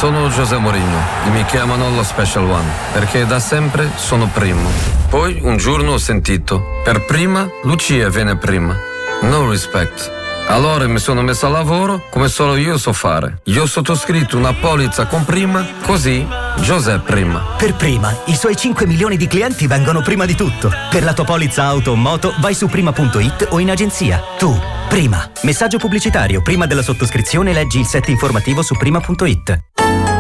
Sono José Mourinho e mi chiamano lo Special One perché da sempre sono primo. Poi un giorno ho sentito: per prima Lucia viene prima. No respect. Allora mi sono messo a lavoro come solo io so fare. Io ho sottoscritto una polizza con prima, così José prima. Per prima, i suoi 5 milioni di clienti vengono prima di tutto. Per la tua polizza auto o moto vai su prima.it o in agenzia. Tu, prima. Messaggio pubblicitario. Prima della sottoscrizione leggi il set informativo su prima.it.